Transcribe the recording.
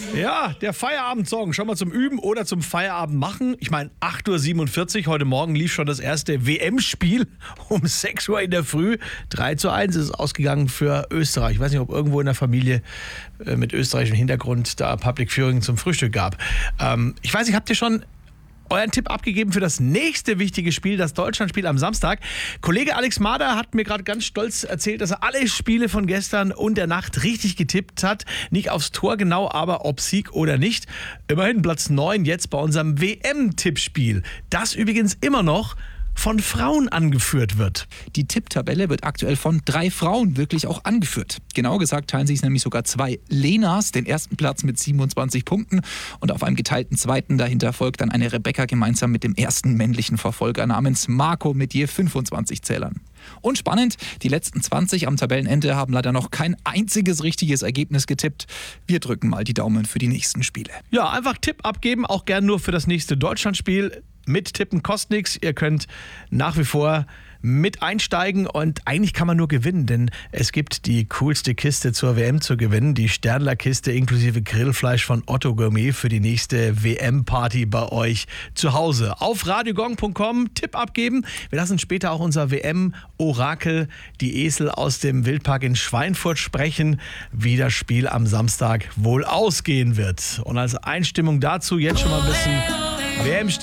Ja, der Feierabendsong. Schon mal zum Üben oder zum Feierabend machen. Ich meine, 8.47 Uhr. Heute Morgen lief schon das erste WM-Spiel um 6 Uhr in der Früh. 3:1 ist es ausgegangen für Österreich. Ich weiß nicht, ob irgendwo in der Familie mit österreichischem Hintergrund da Public Viewing zum Frühstück gab. Ich weiß nicht, habt ihr schon euren Tipp abgegeben für das nächste wichtige Spiel, das Deutschlandspiel am Samstag? Kollege Alex Mader hat mir gerade ganz stolz erzählt, dass er alle Spiele von gestern und der Nacht richtig getippt hat. Nicht aufs Tor genau, aber ob Sieg oder nicht. Immerhin Platz 9 jetzt bei unserem WM-Tippspiel. Das übrigens immer noch von Frauen angeführt wird. Die Tipptabelle wird aktuell von 3 Frauen wirklich auch angeführt. Genau gesagt teilen sich nämlich sogar 2 Lenas den ersten Platz mit 27 Punkten und auf einem geteilten zweiten dahinter folgt dann eine Rebecca gemeinsam mit dem ersten männlichen Verfolger namens Marco mit je 25 Zählern. Und spannend, die letzten 20 am Tabellenende haben leider noch kein einziges richtiges Ergebnis getippt. Wir drücken mal die Daumen für die nächsten Spiele. Ja, einfach Tipp abgeben, auch gern nur für das nächste Deutschlandspiel. Mit Tippen kostet nichts. Ihr könnt nach wie vor mit einsteigen und eigentlich kann man nur gewinnen, denn es gibt die coolste Kiste zur WM zu gewinnen, die Sternler-Kiste inklusive Grillfleisch von Otto Gourmet für die nächste WM-Party bei euch zu Hause. Auf radiogong.com Tipp abgeben. Wir lassen später auch unser WM-Orakel, die Esel aus dem Wildpark in Schweinfurt, sprechen, wie das Spiel am Samstag wohl ausgehen wird. Und als Einstimmung dazu jetzt schon mal ein bisschen WM